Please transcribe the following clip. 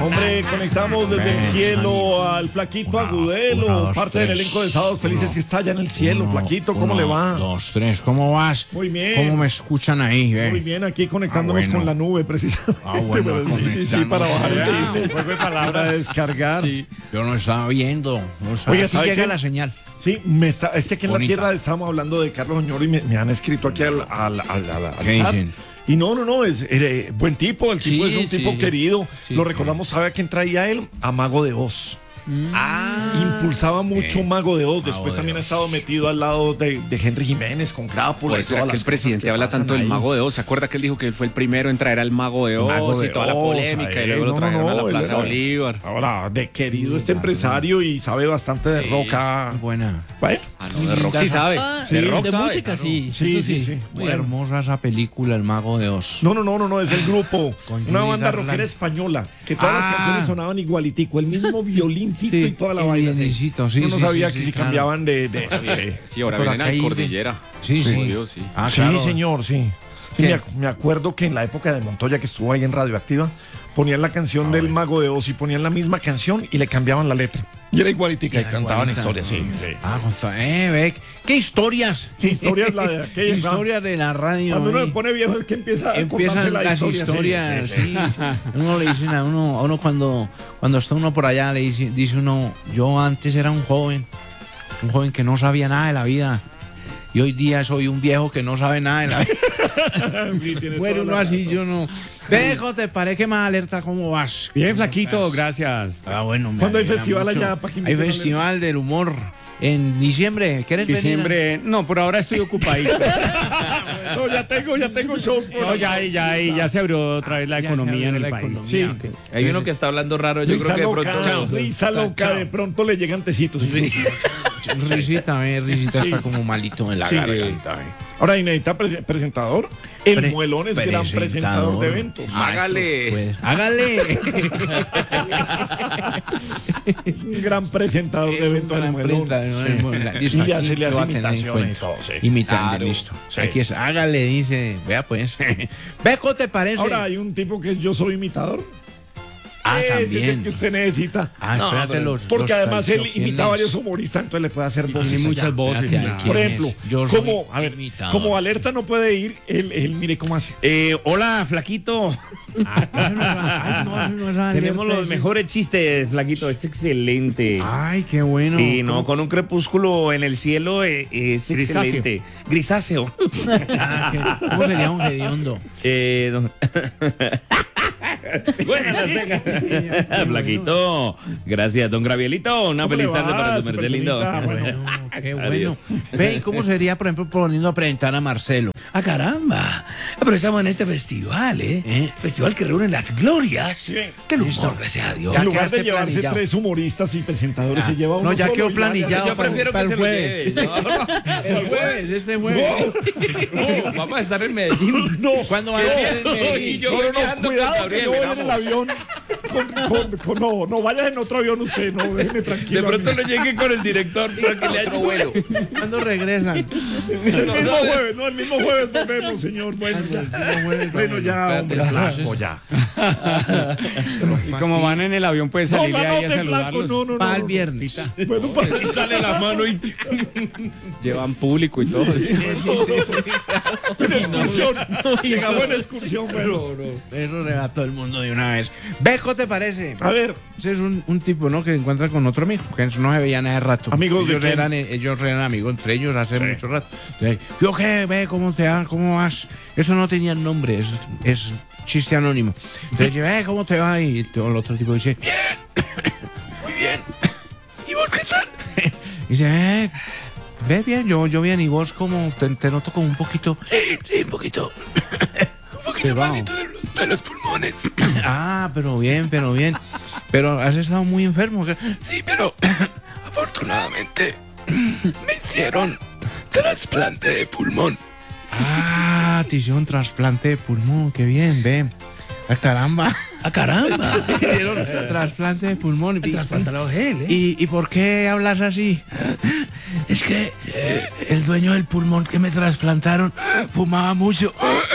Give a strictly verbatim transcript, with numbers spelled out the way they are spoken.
Hombre, conectamos desde el cielo al Flaquito Agudelo, parte del elenco de Sábados Felices que está allá en el cielo. Flaquito, ¿cómo le va? Dos, tres, ¿cómo vas? Muy bien. ¿Cómo me escuchan ahí? Eh? Muy bien, aquí conectándonos Ah, bueno. con la nube, precisamente. Ah, bueno, sí, sí, sí, para bajar el conectándonos. chiste. Juego de palabras, descargar. Sí, Yo no estaba viendo. No estaba. Oiga, Aquí ¿sabe llega qué? la señal. sí me está, es que aquí en Bonita. la tierra estábamos hablando de Carlos Oñoro y me, me han escrito aquí al, al, al, al, al ¿Qué chat. dicen? Y no, no, no, es eh, buen tipo, el tipo Sí, es un sí. tipo querido. Sí. Lo recordamos, ¿sabe a quién traía él? A Mago de Oz. Ah. Impulsaba mucho eh, Mago de Oz. Mago Después de también ha Oz. estado metido al lado de, de Henry Jiménez con Crápula. Por y eso todas era que las el presidente cosas que habla pasan tanto del ahí. Mago de Oz. ¿Se acuerda que él dijo que él fue el primero en traer al Mago de Oz Mago de y toda la Oz, polémica? ahí, Y luego lo no, no, trajeron a no, la él Plaza era- Bolívar. Ahora, de querido este empresario y sabe bastante de Sí. roca. Buena. Bueno, Ah, no, de rock sí sabe. Ah, Sí, de rock de sabe, música claro. sí, sí, eso sí, sí. Muy Bueno. hermosa esa película, El Mago de Oz. No, no, no, no, no, es el grupo. Con Una Judy banda Garland. rockera española. Que todas las Ah. canciones sonaban igualitico. El mismo violincito Sí. y toda la El vaina. sí. violincito, sí, Uno no sí, sabía sí, que sí, si claro. cambiaban de. de- sí. Sí, ahora Por vienen acá al hay- Cordillera. Sí, sí. Por Dios, sí. Ah, Sí, claro. señor, sí. Sí, ¿Qué? me, ac- me acuerdo que en la época de Montoya, que estuvo ahí en Radioactiva, ponían la canción del Mago de Oz y ponían la misma canción y le cambiaban la letra. Y era igualitica y Era cantaban igualita. historias, sí. sí. Ah, consta- eh, ve. ¿Qué historias? ¿Qué historia es la de aquella? Historias de la radio. Cuando uno ahí. se pone viejo es que empieza a acordarse Empiezan la las historia, sí, historias, sí, sí. sí, sí. Uno le dicen a uno, a uno cuando, cuando está uno por allá, le dice, dice uno, yo antes era un joven, un joven que no sabía nada de la vida. Y hoy día soy un viejo que no sabe nada de la vida. Sí, tiene Bueno, toda uno la así, razón. yo no. Dejo, te parece que más alerta, ¿cómo vas? Bien, flaquito, gracias. Ah, bueno. me ¿Cuándo hay alegra festival mucho. allá, pa' que Hay inviten a festival del humor en diciembre. ¿Quieres venir? Diciembre, no, por ahora estoy ocupadito. No, ya tengo, ya tengo shows por No, ya, ya, ya se abrió otra vez la Ya se economía en abrió el la país. economía. Sí. Hay uno que está hablando raro. Yo Risa creo que de loca, pronto. risa loca, de pronto le llegan tecitos. Risita, eh, Risita Sí. está como malito en la Sí. garganta. eh. Ahora, y necesita prese- presentador. El Pre- Muelón es gran presentador de eventos. Hágale. Pues, hágale. Es un gran presentador de eventos el Muelón. Listo, Y le aquí hace, le lo hace va a tener en imitaciones y cuenta. todo, sí. Imitando, Claro, listo. sí. Aquí es, hágale, dice. Vea pues. Ve, ¿cómo te parece? Ahora hay un tipo que es Yo Soy Imitador. ah, Ese es el también. que usted necesita. Ah, espérate, pero- los. Porque los además él traiciones. imita a varios humoristas, entonces le puede hacer voces. tiene allá. muchas voces. Espérate, ya. ¿quién Por es? ejemplo, Yo soy como, a ver, imitador. como Alerta no puede ir, él, él mire cómo hace. Eh, hola, flaquito. Ay, no, eso no es alerta, Tenemos los ese es- mejores chistes, flaquito. Es excelente. Ay, qué bueno. Sí, no, con un crepúsculo en el cielo eh, es Grisáceo. excelente. Grisáceo. Ah, qué- ¿Cómo sería un hediondo? Eh, don- Bueno, las venga. Flaquito. Gracias, don Gravielito. Una ¿Cómo le feliz tarde va? para su merced lindo. Superfinita, bueno. Bueno, qué bueno. Ve, ¿y cómo sería, por ejemplo, poniendo a presentar a Marcelo? ¡Ah, caramba! Pero estamos en este festival, ¿eh? ¿Eh? Festival que reúne las glorias Sí. del humor, gracias a Dios. Ya En lugar de quedaste llevarse planillado. tres humoristas y presentadores, se lleva uno No, ya solo quedó y planillado Yo para, prefiero para que el se lo jueves. lleve. No, El jueves, este jueves. no, vamos a estar en Medellín. No, ¿Cuándo va a no, venir? No, y yo no, no, no, viajando cuidado con que Gabriel, yo voy en el vamos. avión. Con, con- con- no, no vayas en otro avión usted, no, déjeme tranquilo. De pronto a mí. le llegue con el director para que le Otro ayude. vuelo. ¿Cuándo regresan? El mismo jueves, no, el mismo jueves volvemos, señor. Bueno, ya, bueno, ya, hombre, flaco, ya. Y como van en el avión, puede No, salirle no, ahí a no, te flaco, saludarlos. no, no, no. Para el no. viernes. Bueno, para Y sale la mano y Llevan público y todo. una excursión. Llegamos en excursión, bueno. Eso le va a todo el mundo de una vez. Beco, ¿te parece? A ver, Ese es un, un tipo, ¿no? Que se encuentra con otro amigo, que no se veían hace rato. ¿Amigos de ellos quién? eran, ellos eran amigos entre ellos hace mucho rato. Entonces, yo qué, ve, ¿cómo te va? ¿Cómo vas? Eso no tenía nombre, es, es chiste anónimo. Entonces, dice, ve, ¿cómo te va? Y todo el otro tipo dice, bien, muy bien. ¿Y vos qué tal? Y dice, ve, ve bien, yo, yo bien, y vos como te, te noto como un poquito. Sí, un poquito. Un poquito va. malito de los, de los pulmones. Ah, pero bien, pero bien. Pero has estado muy enfermo. ¿qué? Sí, pero afortunadamente me hicieron trasplante de pulmón. Ah, te hicieron trasplante de pulmón, qué bien, ve. Ah, caramba. ¡Ah, caramba! Te hicieron trasplante de pulmón. Y, Trasplantado gel, ¿eh? ¿Y, ¿Y por qué hablas así? Es que eh, el dueño del pulmón que me trasplantaron fumaba mucho.